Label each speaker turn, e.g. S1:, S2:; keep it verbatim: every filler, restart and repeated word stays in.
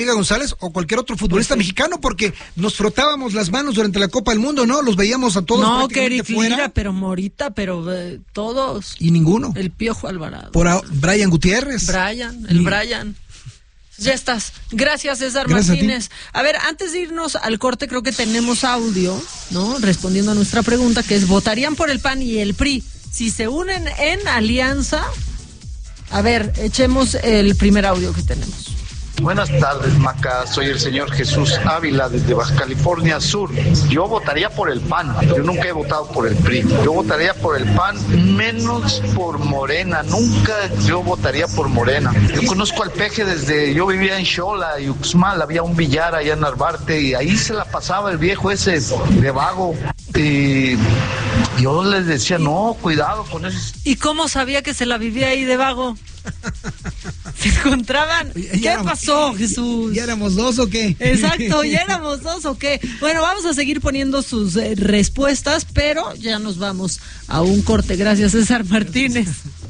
S1: González o cualquier otro futbolista pues sí. mexicano, porque nos frotábamos las manos durante la Copa del Mundo, ¿no? Los veíamos a todos
S2: no, que Eric
S1: fuera.
S2: Lira, pero Morita, pero eh, todos.
S1: Y ninguno.
S2: El Piojo Alvarado.
S1: Por a, Brian Gutiérrez.
S2: Brian, el Ni... Brian. Ya estás. Gracias, César
S1: Gracias
S2: Martínez. A, a ver, antes de irnos al corte, creo que tenemos audio, ¿no? Respondiendo a nuestra pregunta, que es, ¿votarían por el P A N y el P R I si se unen en alianza? A ver, echemos el primer audio que tenemos.
S3: Buenas tardes, Maca. Soy el señor Jesús Ávila desde Baja California Sur. Yo votaría por el P A N. Yo nunca he votado por el P R I. Yo votaría por el P A N, menos por Morena. Nunca yo votaría por Morena. Yo conozco al Peje desde... Yo vivía en Xola y Uxmal. Había un billar allá en Narvarte y ahí se la pasaba el viejo ese de vago. Y yo les decía, no, cuidado con eso.
S2: ¿Y cómo sabía que se la vivía ahí de vago? ¿Se encontraban? ¿Qué
S1: éramos,
S2: pasó, Jesús?
S1: ¿Ya éramos dos o qué?
S2: Exacto, ¿ya éramos dos o qué? Bueno, vamos a seguir poniendo sus eh, respuestas, pero ya nos vamos a un corte. Gracias, César Martínez.